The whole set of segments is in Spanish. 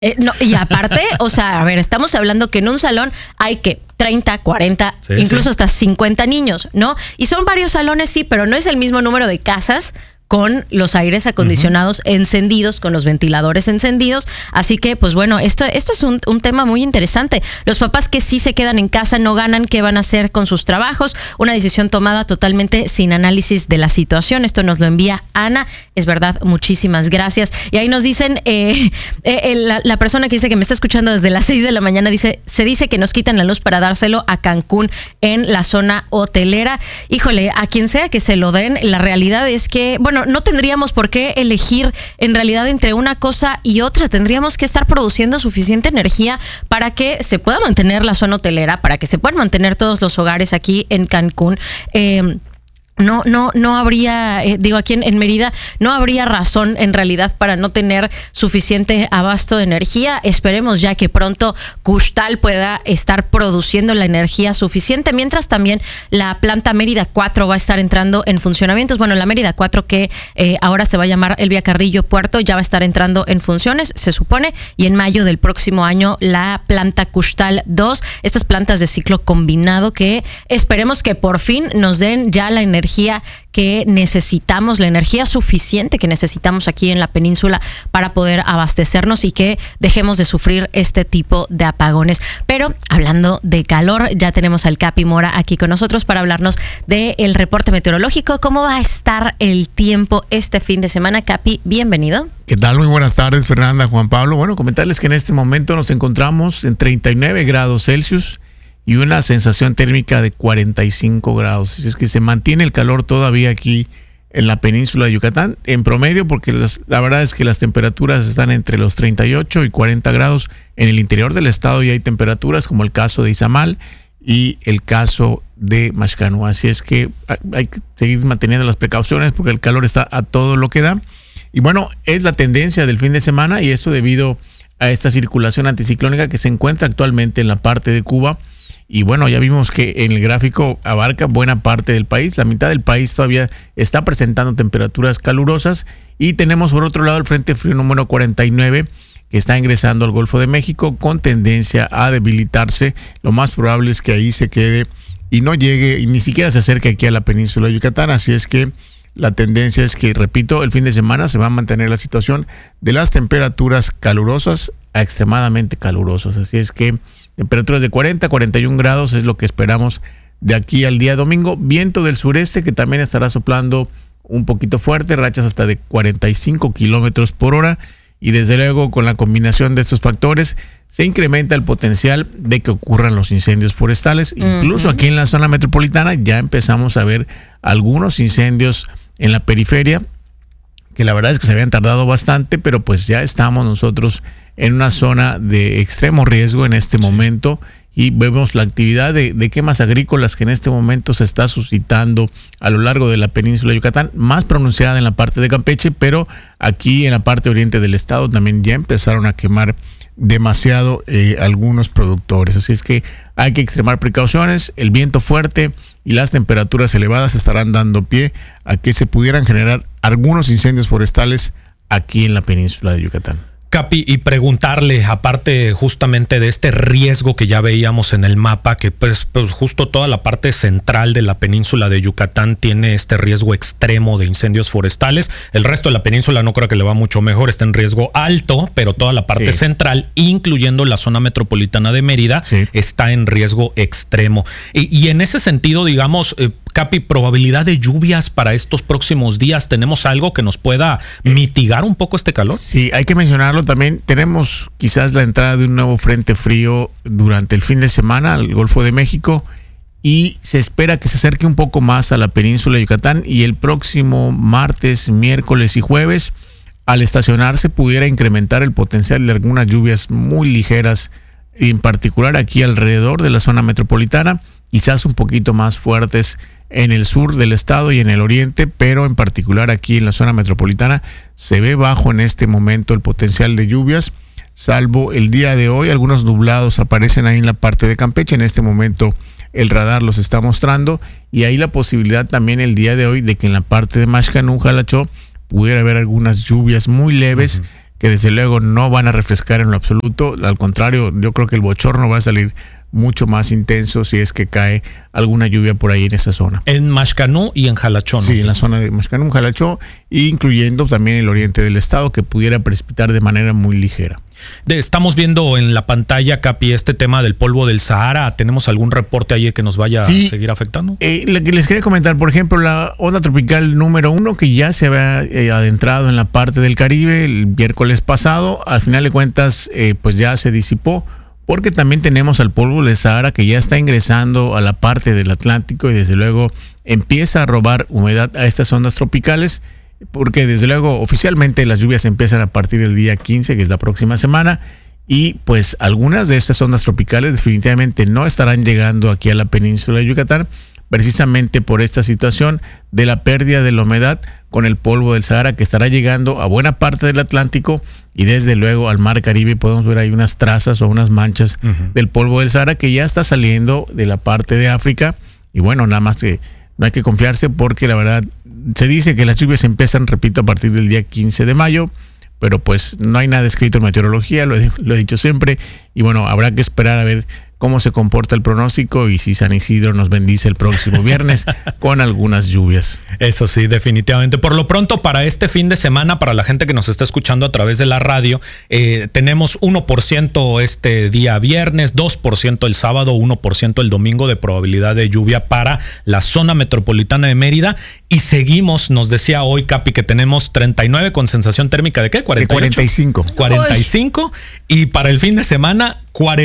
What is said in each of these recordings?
No, y aparte, o sea, a ver, estamos hablando que en un salón hay que 30, 40, sí, incluso hasta 50 niños, ¿no? Y son varios salones, sí, pero no es el mismo número de casas con los aires acondicionados encendidos, con los ventiladores encendidos. Así que, pues bueno, esto es un tema muy interesante. Los papás que sí se quedan en casa no ganan, ¿qué van a hacer con sus trabajos? Una decisión tomada totalmente sin análisis de la situación. Esto nos lo envía Ana. Es verdad, muchísimas gracias. Y ahí nos dicen, la persona que dice que me está escuchando desde las 6 de la mañana, se dice que nos quitan la luz para dárselo a Cancún en la zona hotelera. Híjole, a quien sea que se lo den, la realidad es que, bueno, no tendríamos por qué elegir en realidad entre una cosa y otra. Tendríamos que estar produciendo suficiente energía para que se pueda mantener la zona hotelera, para que se puedan mantener todos los hogares aquí en Cancún. No habría, aquí en Mérida, no habría razón en realidad para no tener suficiente abasto de energía. Esperemos ya que pronto Couche-Tard pueda estar produciendo la energía suficiente, mientras también la planta Mérida 4 va a estar entrando en funcionamientos. Bueno, la Mérida 4 que ahora se va a llamar Elvia Carrillo Puerto ya va a estar entrando en funciones, se supone, y en mayo del próximo año la planta Couche-Tard 2, estas plantas de ciclo combinado que esperemos que por fin nos den ya la energía que necesitamos, la energía suficiente que necesitamos aquí en la península para poder abastecernos y que dejemos de sufrir este tipo de apagones. Pero hablando de calor, ya tenemos al Capi Mora aquí con nosotros para hablarnos del reporte meteorológico. ¿Cómo va a estar el tiempo este fin de semana? Capi, bienvenido. ¿Qué tal? Muy buenas tardes, Fernanda, Juan Pablo. Bueno, comentarles que en este momento nos encontramos en 39 grados Celsius y una sensación térmica de 45 grados. Es que se mantiene el calor todavía aquí en la península de Yucatán, en promedio, porque la verdad es que las temperaturas están entre los 38 y 40 grados. En el interior del estado ya hay temperaturas, como el caso de Izamal y el caso de Maxcanu. Así es que hay que seguir manteniendo las precauciones porque el calor está a todo lo que da. Y bueno, es la tendencia del fin de semana, y esto debido a esta circulación anticiclónica que se encuentra actualmente en la parte de Cuba. Y bueno, ya vimos que en el gráfico abarca buena parte del país. La mitad del país todavía está presentando temperaturas calurosas. Y tenemos por otro lado el Frente Frío número 49, que está ingresando al Golfo de México con tendencia a debilitarse. Lo más probable es que ahí se quede y no llegue, y ni siquiera se acerque aquí a la península de Yucatán. Así es que la tendencia es que, repito, el fin de semana se va a mantener la situación de las temperaturas calurosas a extremadamente calurosas. Así es que temperaturas de 40 a 41 grados es lo que esperamos de aquí al día domingo. Viento del sureste que también estará soplando un poquito fuerte, rachas hasta de 45 kilómetros por hora. Y desde luego, con la combinación de estos factores, se incrementa el potencial de que ocurran los incendios forestales. Incluso aquí en la zona metropolitana ya empezamos a ver algunos incendios en la periferia, que la verdad es que se habían tardado bastante, pero pues ya estamos nosotros en una zona de extremo riesgo en este momento, y vemos la actividad de quemas agrícolas que en este momento se está suscitando a lo largo de la península de Yucatán, más pronunciada en la parte de Campeche, pero aquí en la parte oriente del estado también ya empezaron a quemar demasiado algunos productores. Así es que hay que extremar precauciones. El viento fuerte y las temperaturas elevadas estarán dando pie a que se pudieran generar algunos incendios forestales aquí en la península de Yucatán. Capi, y preguntarle, aparte justamente de este riesgo que ya veíamos en el mapa, que pues justo toda la parte central de la península de Yucatán tiene este riesgo extremo de incendios forestales. El resto de la península no creo que le va mucho mejor, está en riesgo alto, pero toda la parte central, incluyendo la zona metropolitana de Mérida, está en riesgo extremo. Y en ese sentido, digamos, Capi, probabilidad de lluvias para estos próximos días, ¿tenemos algo que nos pueda mitigar un poco este calor? Sí, hay que mencionarlo también. Tenemos quizás la entrada de un nuevo frente frío durante el fin de semana al Golfo de México, y se espera que se acerque un poco más a la península de Yucatán, y el próximo martes, miércoles y jueves, al estacionarse, pudiera incrementar el potencial de algunas lluvias muy ligeras, en particular aquí alrededor de la zona metropolitana, quizás un poquito más fuertes en el sur del estado y en el oriente, pero en particular aquí en la zona metropolitana se ve bajo en este momento el potencial de lluvias, salvo el día de hoy. Algunos nublados aparecen ahí en la parte de Campeche. En este momento el radar los está mostrando, y hay la posibilidad también el día de hoy de que en la parte de Maxcanu, Jalachó, pudiera haber algunas lluvias muy leves que desde luego no van a refrescar en lo absoluto. Al contrario, yo creo que el bochorno va a salir mucho más intenso si es que cae alguna lluvia por ahí en esa zona. En Maxcanú y en Jalachó. Sí, en la zona de Maxcanú, Jalachó, incluyendo también el oriente del estado, que pudiera precipitar de manera muy ligera. Estamos viendo en la pantalla, Capi, este tema del polvo del Sahara. ¿Tenemos algún reporte ahí que nos vaya a seguir afectando? Lo que les quería comentar, por ejemplo, la onda tropical número 1, que ya se había adentrado en la parte del Caribe el miércoles pasado, al final de cuentas, pues ya se disipó, porque también tenemos al polvo del Sahara que ya está ingresando a la parte del Atlántico y desde luego empieza a robar humedad a estas ondas tropicales, porque desde luego oficialmente las lluvias empiezan a partir del día 15, que es la próxima semana, y pues algunas de estas ondas tropicales definitivamente no estarán llegando aquí a la península de Yucatán, precisamente por esta situación de la pérdida de la humedad con el polvo del Sahara, que estará llegando a buena parte del Atlántico y desde luego al mar Caribe. Podemos ver ahí unas trazas o unas manchas del polvo del Sahara que ya está saliendo de la parte de África, y bueno, nada más que no hay que confiarse, porque la verdad se dice que las lluvias empiezan, repito, a partir del día 15 de mayo, pero pues no hay nada escrito en meteorología, lo he dicho siempre, y bueno, habrá que esperar a ver cómo se comporta el pronóstico y si San Isidro nos bendice el próximo viernes con algunas lluvias. Eso sí, definitivamente. Por lo pronto, para este fin de semana, para la gente que nos está escuchando a través de la radio, tenemos 1% este día viernes, 2% el sábado, 1% el domingo de probabilidad de lluvia para la zona metropolitana de Mérida. Y seguimos, nos decía hoy Capi, que tenemos 39 con sensación térmica de ¿qué? 48. 45. 45. Y para el fin de semana,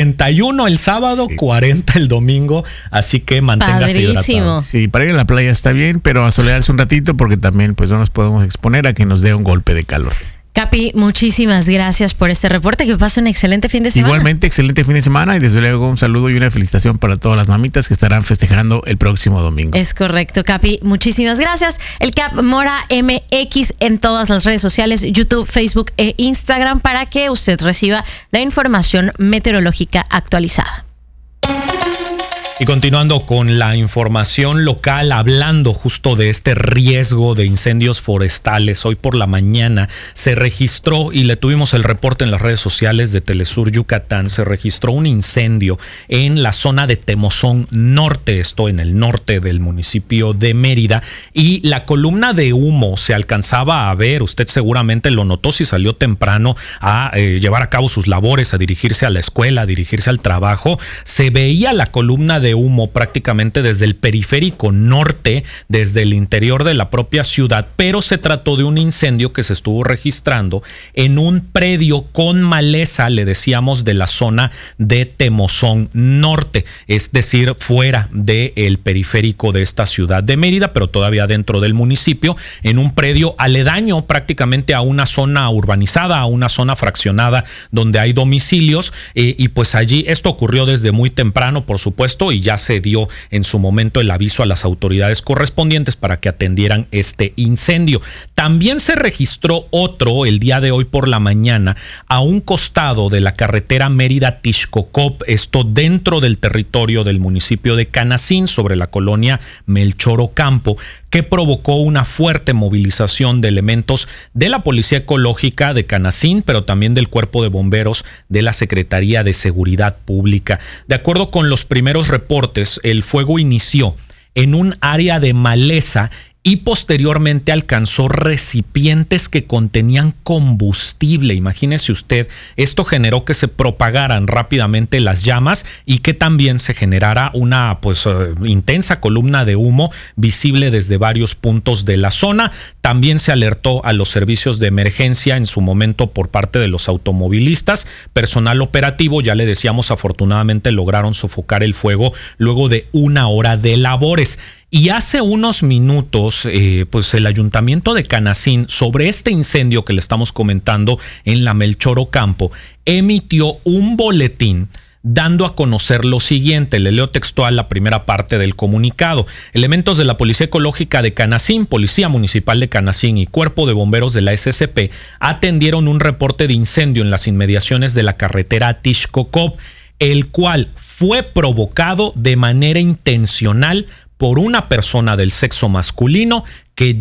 41 el sábado, 40 el domingo. Así que manténgase hidratado. Sí, para ir a la playa está bien, pero asolearse un ratito, porque también pues no nos podemos exponer a que nos dé un golpe de calor. Capi, muchísimas gracias por este reporte. Que pase un excelente fin de semana. Igualmente, excelente fin de semana, y desde luego un saludo y una felicitación para todas las mamitas que estarán festejando el próximo domingo. Es correcto, Capi. Muchísimas gracias. El Cap Mora MX en todas las redes sociales, YouTube, Facebook e Instagram, para que usted reciba la información meteorológica actualizada. Y continuando con la información local, hablando justo de este riesgo de incendios forestales, hoy por la mañana se registró, y le tuvimos el reporte en las redes sociales de Telesur Yucatán, se registró un incendio en la zona de Temozón Norte, esto en el norte del municipio de Mérida, y la columna de humo se alcanzaba a ver, usted seguramente lo notó si salió temprano a llevar a cabo sus labores, a dirigirse a la escuela, a dirigirse al trabajo, se veía la columna de humo prácticamente desde el periférico norte, desde el interior de la propia ciudad, pero se trató de un incendio que se estuvo registrando en un predio con maleza, le decíamos, de la zona de Temozón Norte, es decir, fuera del periférico de esta ciudad de Mérida, pero todavía dentro del municipio, en un predio aledaño prácticamente a una zona urbanizada, a una zona fraccionada donde hay domicilios, y pues allí esto ocurrió desde muy temprano, por supuesto, y ya se dio en su momento el aviso a las autoridades correspondientes para que atendieran este incendio. También se registró otro el día de hoy por la mañana a un costado de la carretera Mérida-Tixcocop, esto dentro del territorio del municipio de Canacín, sobre la colonia Melchor Ocampo, que provocó una fuerte movilización de elementos de la Policía Ecológica de Canacín, pero también del Cuerpo de Bomberos de la Secretaría de Seguridad Pública. De acuerdo con los primeros reportes, el fuego inició en un área de maleza y posteriormente alcanzó recipientes que contenían combustible. Imagínese usted, esto generó que se propagaran rápidamente las llamas y que también se generara una intensa columna de humo visible desde varios puntos de la zona. También se alertó a los servicios de emergencia en su momento por parte de los automovilistas. Personal operativo, ya le decíamos, afortunadamente lograron sofocar el fuego luego de una hora de labores. Y hace unos minutos, pues el Ayuntamiento de Canacín, sobre este incendio que le estamos comentando en la Melchor Ocampo, emitió un boletín dando a conocer lo siguiente. Le leo textual la primera parte del comunicado. Elementos de la Policía Ecológica de Canacín, Policía Municipal de Canacín y Cuerpo de Bomberos de la SCP atendieron un reporte de incendio en las inmediaciones de la carretera Tixcocop, el cual fue provocado de manera intencional por una persona del sexo masculino que ya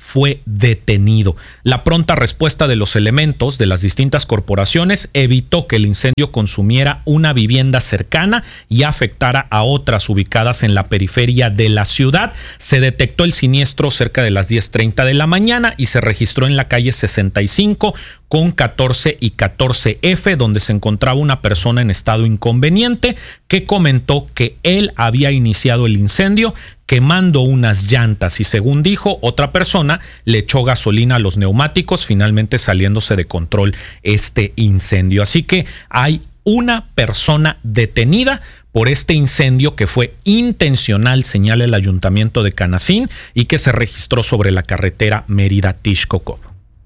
fue detenido. La pronta respuesta de los elementos de las distintas corporaciones evitó que el incendio consumiera una vivienda cercana y afectara a otras ubicadas en la periferia de la ciudad. Se detectó el siniestro cerca de las 10:30 de la mañana y se registró en la calle 65 con 14 y 14F, donde se encontraba una persona en estado inconveniente que comentó que él había iniciado el incendio quemando unas llantas y, según dijo, otra persona le echó gasolina a los neumáticos, finalmente saliéndose de control este incendio. Así que hay una persona detenida por este incendio que fue intencional, señala el Ayuntamiento de Canacín, y que se registró sobre la carretera Mérida-Texcoco.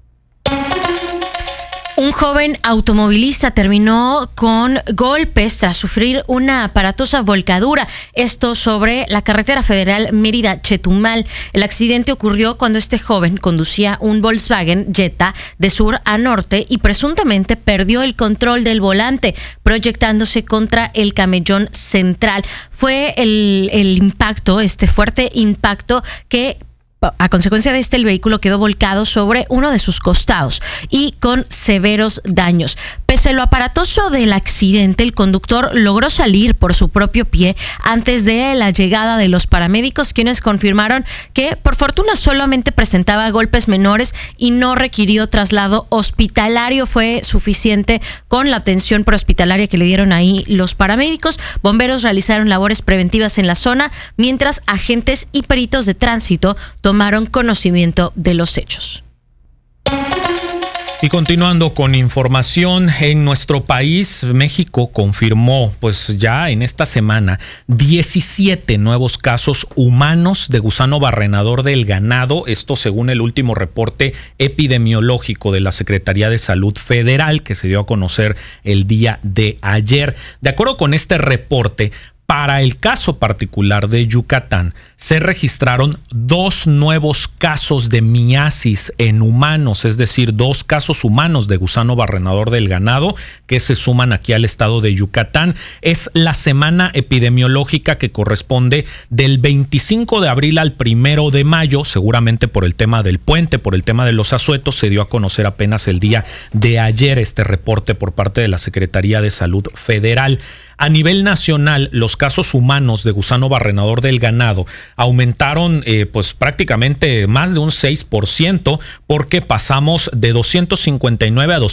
Un joven automovilista terminó con golpes tras sufrir una aparatosa volcadura. Esto sobre la carretera federal Mérida-Chetumal. El accidente ocurrió cuando este joven conducía un Volkswagen Jetta de sur a norte y presuntamente perdió el control del volante, proyectándose contra el camellón central. Fue el impacto, este fuerte impacto que a consecuencia de el vehículo quedó volcado sobre uno de sus costados y con severos daños. Pese a lo aparatoso del accidente, el conductor logró salir por su propio pie antes de la llegada de los paramédicos, quienes confirmaron que por fortuna solamente presentaba golpes menores y no requirió traslado hospitalario. Fue suficiente con la atención prehospitalaria que le dieron ahí los paramédicos. Bomberos realizaron labores preventivas en la zona, mientras agentes y peritos de tránsito tomaron conocimiento de los hechos. Y continuando con información, en nuestro país, México confirmó pues ya en esta semana 17 nuevos casos humanos de gusano barrenador del ganado, esto según el último reporte epidemiológico de la Secretaría de Salud Federal que se dio a conocer el día de ayer. De acuerdo con este reporte, para el caso particular de Yucatán, se registraron 2 nuevos casos de miasis en humanos, es decir, 2 casos humanos de gusano barrenador del ganado que se suman aquí al estado de Yucatán. Es la semana epidemiológica que corresponde del 25 de abril al 1 de mayo, seguramente por el tema del puente, por el tema de los asuetos. Se dio a conocer apenas el día de ayer este reporte por parte de la Secretaría de Salud Federal. A nivel nacional, los casos humanos de gusano barrenador del ganado aumentaron pues prácticamente más de un 6%, porque pasamos de 259 a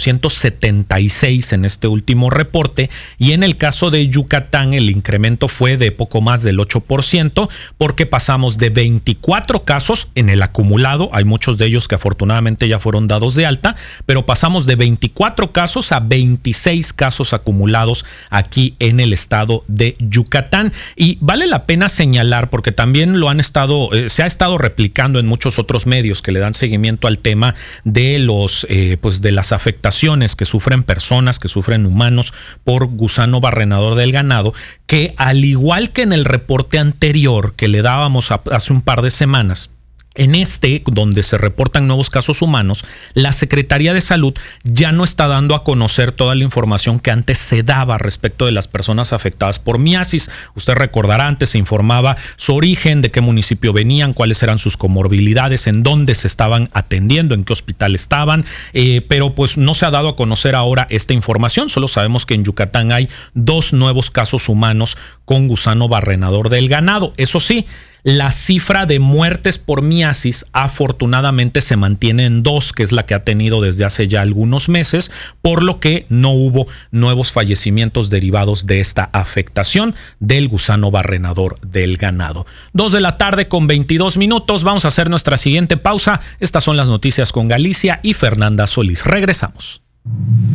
276 en este último reporte, y en el caso de Yucatán el incremento fue de poco más del 8%, porque pasamos de 24 casos en el acumulado, hay muchos de ellos que afortunadamente ya fueron dados de alta, pero pasamos de 24 casos a 26 casos acumulados aquí en el estado de Yucatán. Y vale la pena señalar, porque también se ha estado replicando en muchos otros medios que le dan seguimiento al tema de de las afectaciones que sufren personas, que sufren humanos por gusano barrenador del ganado, que al igual que en el reporte anterior que le dábamos hace un par de semanas, en donde se reportan nuevos casos humanos, la Secretaría de Salud ya no está dando a conocer toda la información que antes se daba respecto de las personas afectadas por miasis. Usted recordará, antes se informaba su origen, de qué municipio venían, cuáles eran sus comorbilidades, en dónde se estaban atendiendo, en qué hospital estaban, pero pues no se ha dado a conocer ahora esta información. Solo sabemos que en Yucatán hay 2 nuevos casos humanos con gusano barrenador del ganado. Eso sí, la cifra de muertes por miasis afortunadamente se mantiene en 2, que es la que ha tenido desde hace ya algunos meses, por lo que no hubo nuevos fallecimientos derivados de esta afectación del gusano barrenador del ganado. 2:22 p.m. Vamos a hacer nuestra siguiente pausa. Estas son las noticias con Galicia y Fernanda Solís. Regresamos.